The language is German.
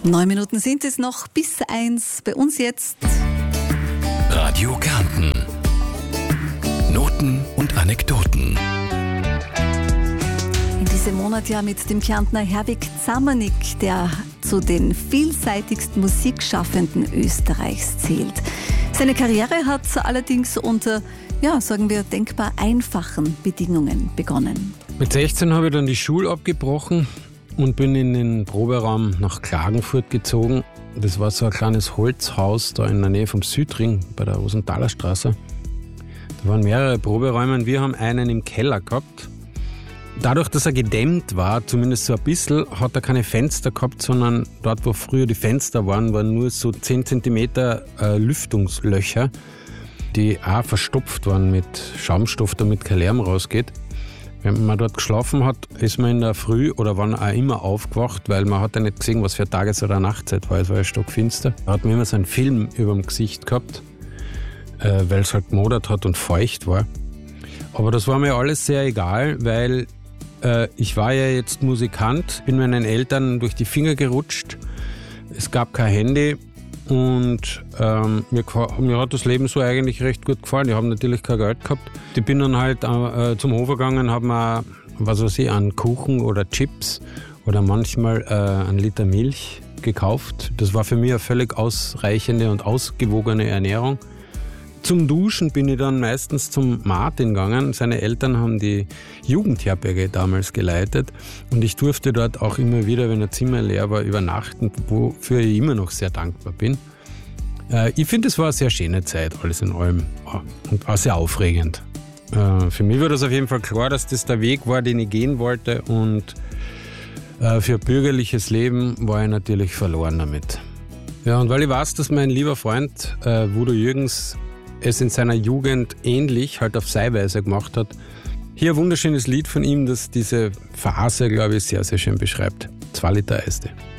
9 Minuten sind es noch bis 1. Bei uns jetzt Radio Kärnten. Noten und Anekdoten. in diesem Monat ja mit dem Kärntner Herwig Zamanik, der zu den vielseitigsten Musikschaffenden Österreichs zählt. Seine Karriere hat allerdings unter, sagen wir, denkbar einfachen Bedingungen begonnen. Mit 16 habe ich dann die Schule abgebrochen und bin in den Proberaum nach Klagenfurt gezogen. Das war so ein kleines Holzhaus da in der Nähe vom Südring bei der Rosenthaler Straße. Da waren mehrere Proberäume und wir haben einen im Keller gehabt. Dadurch, dass er gedämmt war, zumindest so ein bisschen, hat er keine Fenster gehabt, sondern dort, wo früher die Fenster waren nur so 10 cm Lüftungslöcher, die auch verstopft waren mit Schaumstoff, damit kein Lärm rausgeht. Wenn man dort geschlafen hat, ist man in der Früh oder wann auch immer aufgewacht, weil man hat ja nicht gesehen, was für Tages- oder Nachtzeit war. Es war ja stockfinster. Da hat man immer so einen Film über dem Gesicht gehabt, weil es halt gemodert hat und feucht war. Aber das war mir alles sehr egal, weil ich war ja jetzt Musikant, bin meinen Eltern durch die Finger gerutscht. Es gab kein Handy und mir hat das Leben so eigentlich recht gut gefallen. Ich habe natürlich kein Geld gehabt. Ich bin dann halt zum Hof gegangen, habe mir, einen Kuchen oder Chips oder manchmal einen Liter Milch gekauft. Das war für mich eine völlig ausreichende und ausgewogene Ernährung. Zum Duschen bin ich dann meistens zum Martin gegangen. Seine Eltern haben die Jugendherberge damals geleitet und ich durfte dort auch immer wieder, wenn ein Zimmer leer war, übernachten, wofür ich immer noch sehr dankbar bin. Ich finde, es war eine sehr schöne Zeit, alles in allem, und war sehr aufregend. Für mich war das auf jeden Fall klar, dass das der Weg war, den ich gehen wollte, und für ein bürgerliches Leben war ich natürlich verloren damit. Ja, und weil ich weiß, dass mein lieber Freund Udo Jürgens es in seiner Jugend ähnlich, halt auf seine Weise gemacht hat. Hier ein wunderschönes Lied von ihm, das diese Phase, glaube ich, sehr, sehr schön beschreibt. 2 Liter Eiste.